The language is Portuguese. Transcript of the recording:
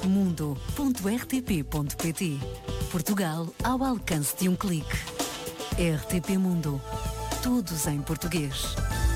mundo.rtp.pt. Portugal ao alcance de um clique. RTP Mundo. Todos em português.